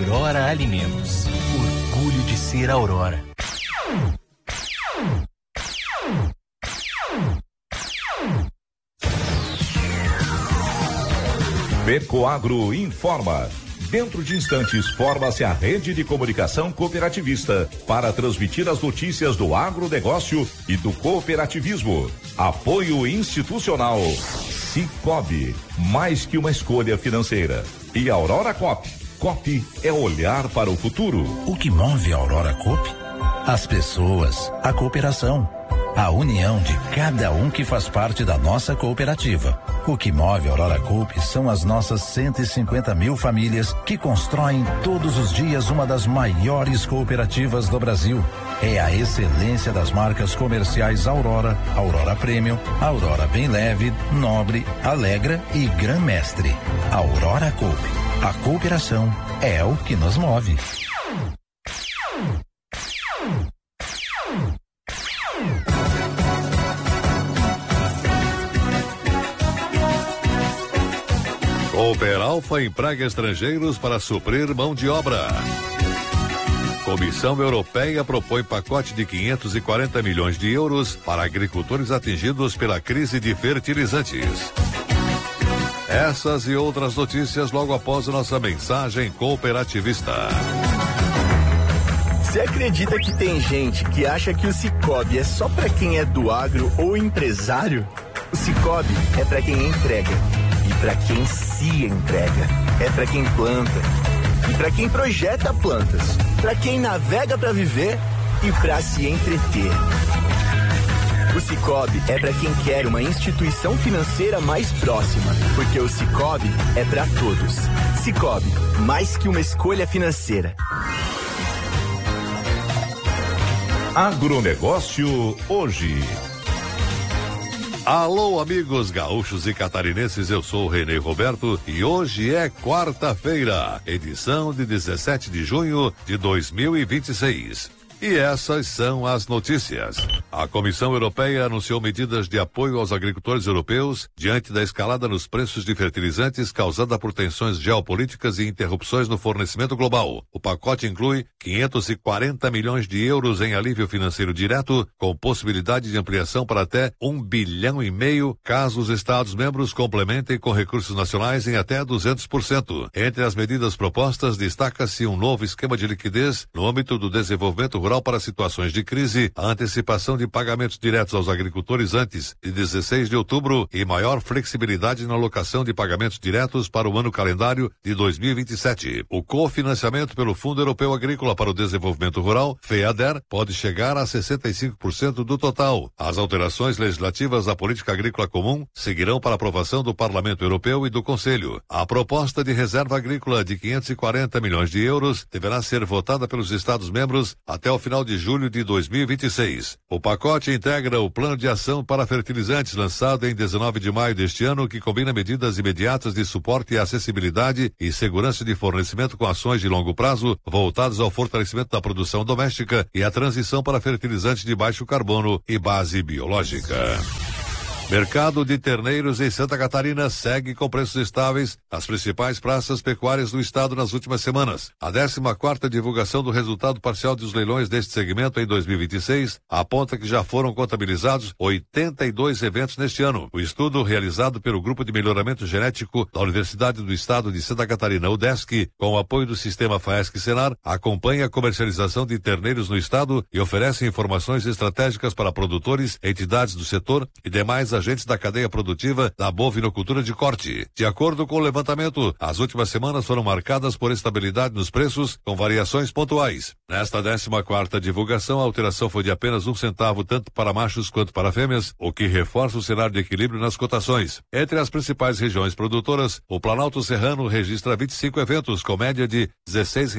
Aurora Alimentos. Orgulho de ser Aurora. Becoagro informa. Dentro de instantes, forma-se a rede de comunicação cooperativista para transmitir as notícias do agronegócio e do cooperativismo. Apoio institucional. Cicobi, mais que uma escolha financeira. E Aurora Coop. Coop é olhar para o futuro. O que move a Aurora Coop? As pessoas, a cooperação, a união de cada um que faz parte da nossa cooperativa. O que move a Aurora Coop são as nossas 150 mil famílias que constroem todos os dias uma das maiores cooperativas do Brasil. É a excelência das marcas comerciais Aurora, Aurora Premium, Aurora Bem Leve, Nobre, Alegra e Gran Mestre. Aurora Coop. A cooperação é o que nos move. Cooper Alfa emprega estrangeiros para suprir mão de obra. Comissão Europeia propõe pacote de 540 milhões de euros para agricultores atingidos pela crise de fertilizantes. Essas e outras notícias logo após a nossa mensagem cooperativista. Você acredita que tem gente que acha que o Cicobi é só para quem é do agro ou empresário? O Cicobi é para quem entrega e para quem se entrega. É para quem planta e para quem projeta plantas, para quem navega para viver e para se entreter. O Cicobi é para quem quer uma instituição financeira mais próxima, porque o Cicobi é para todos. Cicobi, mais que uma escolha financeira. Agronegócio hoje. Alô, amigos gaúchos e catarinenses, eu sou o Renê Roberto e hoje é quarta-feira, edição de 17 de junho de 2026. E essas são as notícias. A Comissão Europeia anunciou medidas de apoio aos agricultores europeus diante da escalada nos preços de fertilizantes causada por tensões geopolíticas e interrupções no fornecimento global. O pacote inclui 540 milhões de euros em alívio financeiro direto, com possibilidade de ampliação para até 1,5 bilhão caso os Estados-membros complementem com recursos nacionais em até 200%. Entre as medidas propostas, destaca-se um novo esquema de liquidez no âmbito do desenvolvimento rural para situações de crise, a antecipação de pagamentos diretos aos agricultores antes de 16 de outubro e maior flexibilidade na alocação de pagamentos diretos para o ano calendário de 2027. O cofinanciamento pelo Fundo Europeu Agrícola para o Desenvolvimento Rural, FEADER, pode chegar a 65% do total. As alterações legislativas da Política Agrícola Comum seguirão para aprovação do Parlamento Europeu e do Conselho. A proposta de reserva agrícola de 540 milhões de euros deverá ser votada pelos Estados-membros até o final de julho de 2026. O pacote integra o Plano de Ação para Fertilizantes, lançado em 19 de maio deste ano, que combina medidas imediatas de suporte e acessibilidade e segurança de fornecimento com ações de longo prazo, voltadas ao fortalecimento da produção doméstica e à transição para fertilizantes de baixo carbono e base biológica. Mercado de terneiros em Santa Catarina segue com preços estáveis nas principais praças pecuárias do estado nas últimas semanas. A 14ª divulgação do resultado parcial dos leilões deste segmento em 2026 aponta que já foram contabilizados 82 eventos neste ano. O estudo, realizado pelo Grupo de Melhoramento Genético da Universidade do Estado de Santa Catarina, UDESC, com o apoio do sistema FAESC-Senar, acompanha a comercialização de terneiros no estado e oferece informações estratégicas para produtores, entidades do setor e demais agentes da cadeia produtiva da bovinocultura de corte. De acordo com o levantamento, as últimas semanas foram marcadas por estabilidade nos preços, com variações pontuais. Nesta 14ª divulgação, a alteração foi de apenas 1 centavo tanto para machos quanto para fêmeas, o que reforça o cenário de equilíbrio nas cotações. Entre as principais regiões produtoras, o Planalto Serrano registra 25 eventos, com média de R$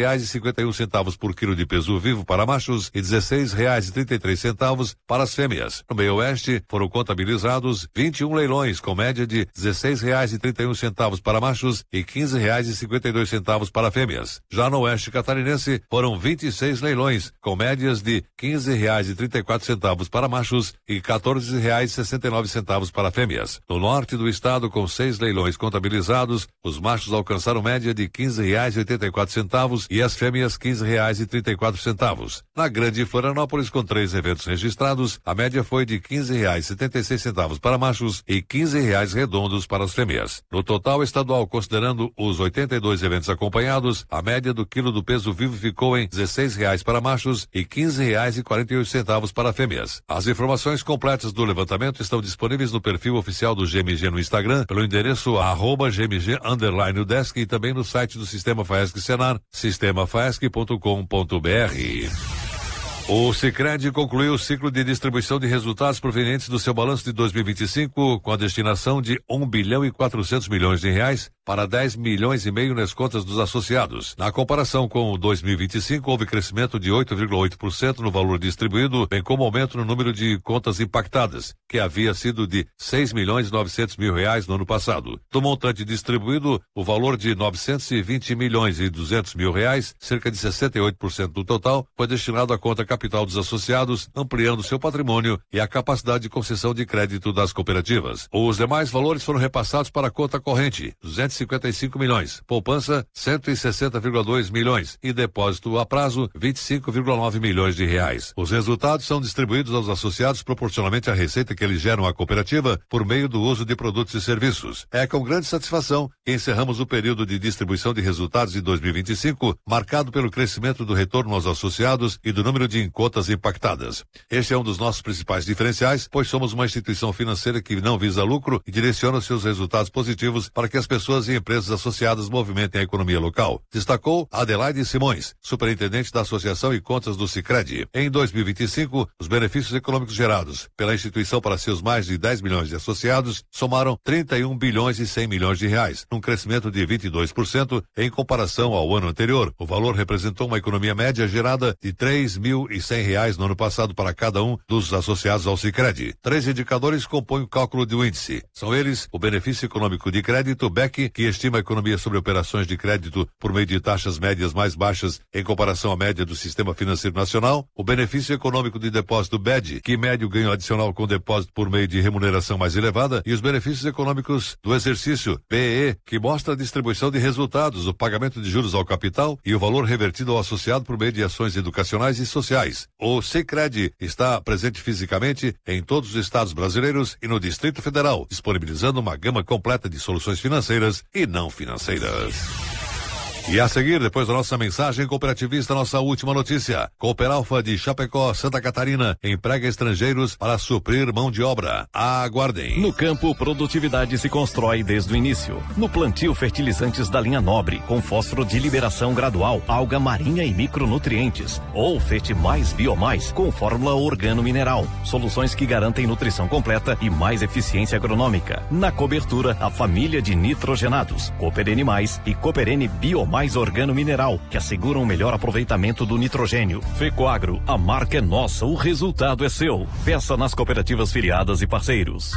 16,51 por quilo de peso vivo para machos e R$ 16,33 para as fêmeas. No meio oeste, foram contabilizados realizados 21 leilões, com média de R$16,31 para machos e R$15,52 para fêmeas. Já no Oeste Catarinense, foram 26 leilões, com médias de R$15,34 para machos e R$14,69 para fêmeas. No norte do estado, com 6 leilões contabilizados, os machos alcançaram média de R$15,84 e as fêmeas R$15,34. Na Grande Florianópolis, com 3 eventos registrados, a média foi de R$15,76 para machos e R$15 redondos para as fêmeas. No total estadual, considerando os 82 eventos acompanhados, a média do quilo do peso vivo ficou em R$16 para machos e R$15,48 para fêmeas. As informações completas do levantamento estão disponíveis no perfil oficial do GMG no Instagram, pelo endereço @GMG_Udesc e também no site do Sistema Faesc Senar, sistemafaesc.com.br. O Sicredi concluiu o ciclo de distribuição de resultados provenientes do seu balanço de 2025 com a destinação de R$1,4 bilhão para 10,5 milhões nas contas dos associados. Na comparação com 2025, houve crescimento de 8,8% no valor distribuído, bem como aumento no número de contas impactadas, que havia sido de R$6.900.000 no ano passado. Do montante distribuído, o valor de R$920.200.000, cerca de 68% do total, foi destinado à conta capital dos associados, ampliando seu patrimônio e a capacidade de concessão de crédito das cooperativas. Os demais valores foram repassados para a conta corrente, R$255 milhões, poupança, R$160,2 milhões e depósito a prazo, R$25,9 milhões. Os resultados são distribuídos aos associados proporcionalmente à receita que eles geram à cooperativa por meio do uso de produtos e serviços. É com grande satisfação que encerramos o período de distribuição de resultados de 2025, marcado pelo crescimento do retorno aos associados e do número de contas impactadas. Este é um dos nossos principais diferenciais, pois somos uma instituição financeira que não visa lucro e direciona seus resultados positivos para que as pessoas e empresas associadas movimentem a economia local. Destacou Adelaide Simões, superintendente da Associação e Contas do Sicredi. Em 2025, os benefícios econômicos gerados pela instituição para seus mais de 10 milhões de associados somaram R$31,1 bilhões, num crescimento de 22% em comparação ao ano anterior. O valor representou uma economia média gerada de R$3.100 no ano passado para cada um dos associados ao Sicredi. 3 indicadores compõem o cálculo do índice. São eles o benefício econômico de crédito, BEC, que estima a economia sobre operações de crédito por meio de taxas médias mais baixas em comparação à média do sistema financeiro nacional, o benefício econômico de depósito, BED, que mede o ganho adicional com depósito por meio de remuneração mais elevada, e os benefícios econômicos do exercício, BE, que mostra a distribuição de resultados, o pagamento de juros ao capital e o valor revertido ao associado por meio de ações educacionais e sociais. O Sicredi está presente fisicamente em todos os estados brasileiros e no Distrito Federal, disponibilizando uma gama completa de soluções financeiras e não financeiras. E a seguir, depois da nossa mensagem cooperativista, nossa última notícia. Cooperalfa de Chapecó, Santa Catarina, emprega estrangeiros para suprir mão de obra. Aguardem. No campo, produtividade se constrói desde o início. No plantio, fertilizantes da linha nobre, com fósforo de liberação gradual, alga marinha e micronutrientes. Ou Fete Mais Biomais, com fórmula organo-mineral. Soluções que garantem nutrição completa e mais eficiência agronômica. Na cobertura, a família de nitrogenados, Cooperene Mais e Cooperene Biomais organo-mineral, que asseguram o melhor aproveitamento do nitrogênio. Fecoagro, a marca é nossa, o resultado é seu. Peça nas cooperativas filiadas e parceiros.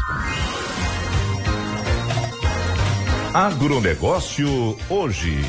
Agronegócio hoje.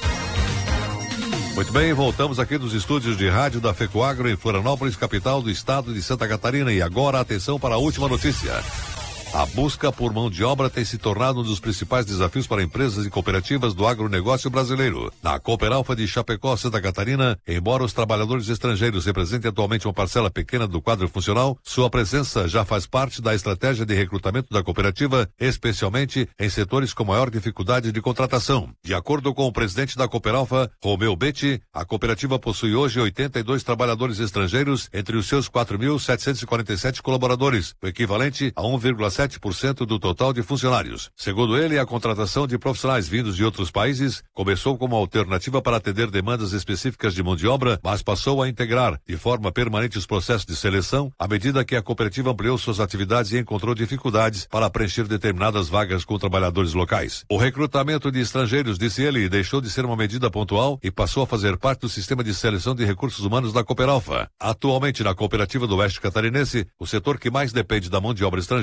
Muito bem, voltamos aqui dos estúdios de rádio da Fecoagro em Florianópolis, capital do estado de Santa Catarina. E agora, atenção para a última notícia. A busca por mão de obra tem se tornado um dos principais desafios para empresas e cooperativas do agronegócio brasileiro. Na Cooperalfa de Chapecó, Santa Catarina, embora os trabalhadores estrangeiros representem atualmente uma parcela pequena do quadro funcional, sua presença já faz parte da estratégia de recrutamento da cooperativa, especialmente em setores com maior dificuldade de contratação. De acordo com o presidente da Cooperalfa, Romeu Betti, a cooperativa possui hoje 82 trabalhadores estrangeiros entre os seus 4.747 colaboradores, o equivalente a 1,7% do total de funcionários. Segundo ele, a contratação de profissionais vindos de outros países começou como alternativa para atender demandas específicas de mão de obra, mas passou a integrar de forma permanente os processos de seleção à medida que a cooperativa ampliou suas atividades e encontrou dificuldades para preencher determinadas vagas com trabalhadores locais. O recrutamento de estrangeiros, disse ele, deixou de ser uma medida pontual e passou a fazer parte do sistema de seleção de recursos humanos da Cooperalfa. Atualmente, na cooperativa do Oeste Catarinense, o setor que mais depende da mão de obra estrangeira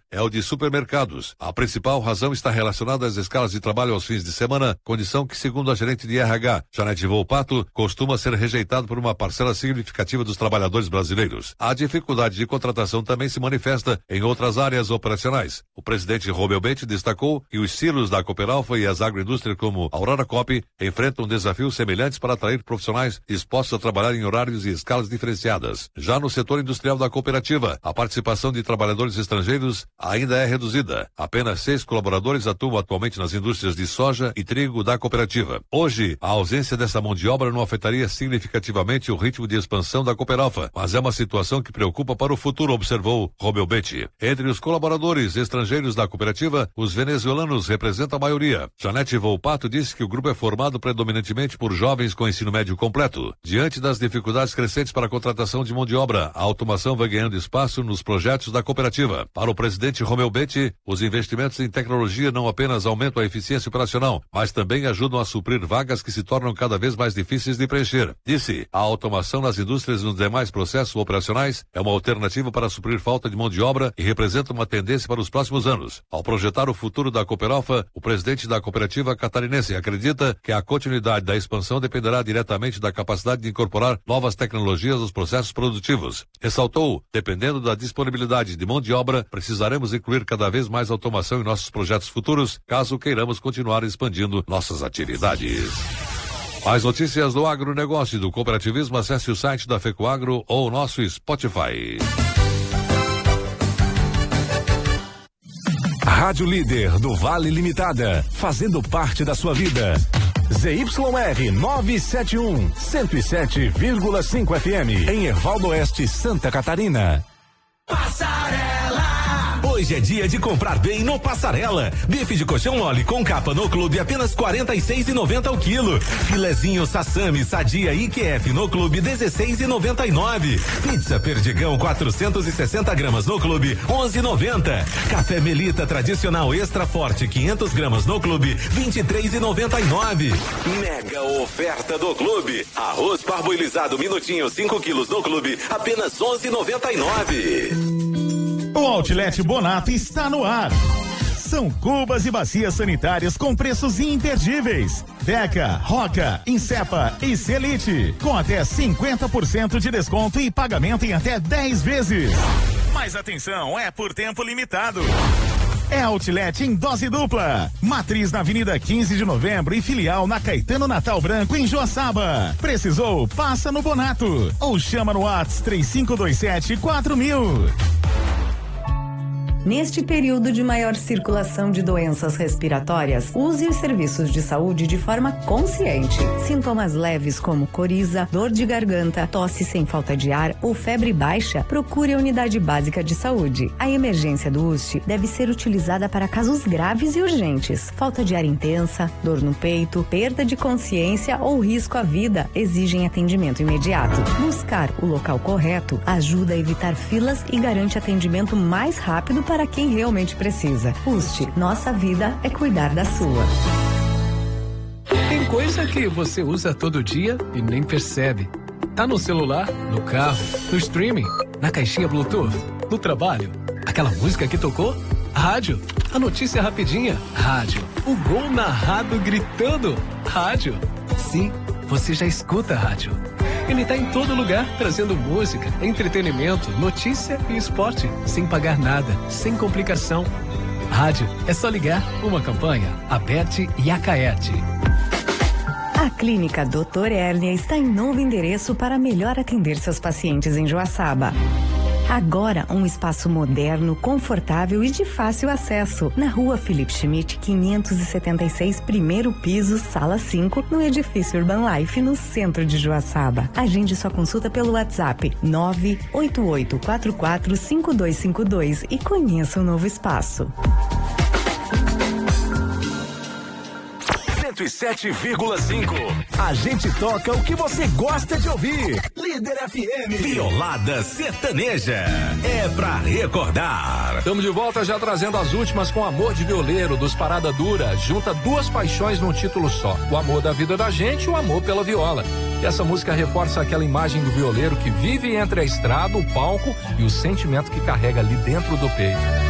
é o de supermercados. A principal razão está relacionada às escalas de trabalho aos fins de semana, condição que, segundo a gerente de RH, Janete Volpato, costuma ser rejeitado por uma parcela significativa dos trabalhadores brasileiros. A dificuldade de contratação também se manifesta em outras áreas operacionais. O presidente Romeu Betti destacou que os silos da Cooperalfa e as agroindústrias como Aurora Coop enfrentam desafios semelhantes para atrair profissionais dispostos a trabalhar em horários e escalas diferenciadas. Já no setor industrial da cooperativa, a participação de trabalhadores estrangeiros ainda é reduzida. Apenas 6 colaboradores atuam atualmente nas indústrias de soja e trigo da cooperativa. Hoje, a ausência dessa mão de obra não afetaria significativamente o ritmo de expansão da Cooperalfa, mas é uma situação que preocupa para o futuro, observou Romeu Betti. Entre os colaboradores estrangeiros da cooperativa, os venezuelanos representam a maioria. Janete Volpato disse que o grupo é formado predominantemente por jovens com ensino médio completo. Diante das dificuldades crescentes para a contratação de mão de obra, a automação vai ganhando espaço nos projetos da cooperativa. Para o presidente Romeu Betti, os investimentos em tecnologia não apenas aumentam a eficiência operacional, mas também ajudam a suprir vagas que se tornam cada vez mais difíceis de preencher. Disse, a automação nas indústrias e nos demais processos operacionais é uma alternativa para suprir falta de mão de obra e representa uma tendência para os próximos anos. Ao projetar o futuro da Cooperalfa, o presidente da cooperativa catarinense acredita que a continuidade da expansão dependerá diretamente da capacidade de incorporar novas tecnologias aos processos produtivos. Ressaltou, dependendo da disponibilidade de mão de obra, precisaremos incluir cada vez mais automação em nossos projetos futuros, caso queiramos continuar expandindo nossas atividades. Mais notícias do agronegócio e do cooperativismo, acesse o site da FECOAGRO ou o nosso Spotify. Rádio Líder do Vale Limitada, fazendo parte da sua vida. ZYR 971, 107,5 FM, em Ervaldo Oeste, Santa Catarina. Passarela! Hoje é dia de comprar bem no Passarela. Bife de coxão mole com capa no clube apenas R$46,90 o quilo. Filezinho Sassami Sadia IQF no clube R$16,99. Pizza Perdigão 460 gramas no clube R$11,90. Café Melita tradicional extra forte 500 gramas no clube R$23,99. Mega oferta do clube. Arroz parboilizado minutinho 5 quilos no clube apenas R$11,99. O Outlet Bonato está no ar. São cubas e bacias sanitárias com preços imperdíveis. Deca, Roca, Insepa e Celite, com até 50% de desconto e pagamento em até 10 vezes. Mas atenção, é por tempo limitado. É Outlet em dose dupla. Matriz na Avenida 15 de Novembro e filial na Caetano Natal Branco em Joaçaba. Precisou? Passa no Bonato ou chama no WhatsApp 3527-4000. Neste período de maior circulação de doenças respiratórias, use os serviços de saúde de forma consciente. Sintomas leves como coriza, dor de garganta, tosse sem falta de ar ou febre baixa, procure a unidade básica de saúde. A emergência do UST deve ser utilizada para casos graves e urgentes. Falta de ar intensa, dor no peito, perda de consciência ou risco à vida exigem atendimento imediato. Buscar o local correto ajuda a evitar filas e garante atendimento mais rápido para quem realmente precisa. UST, nossa vida é cuidar da sua. Tem coisa que você usa todo dia e nem percebe. Tá no celular, no carro, no streaming, na caixinha Bluetooth, no trabalho. Aquela música que tocou? Rádio. A notícia rapidinha? Rádio. O gol narrado gritando? Rádio. Sim, você já escuta rádio. Ele está em todo lugar, trazendo música, entretenimento, notícia e esporte, sem pagar nada, sem complicação. Rádio, é só ligar. Uma campanha, Aberte e Acaerte. A Clínica Dr. Hérnia está em novo endereço para melhor atender seus pacientes em Joaçaba. Agora, um espaço moderno, confortável e de fácil acesso. Na rua Felipe Schmidt, 576, primeiro piso, sala 5, no edifício Urban Life, no centro de Joaçaba. Agende sua consulta pelo WhatsApp 988445252 e conheça o novo espaço. 107,5. A gente toca o que você gosta de ouvir. Líder FM. Violada sertaneja. É pra recordar. Estamos de volta já trazendo as últimas com Amor de Violeiro, dos Parada Dura. Junta duas paixões num título só. O amor da vida da gente e o amor pela viola. E essa música reforça aquela imagem do violeiro que vive entre a estrada, o palco e o sentimento que carrega ali dentro do peito.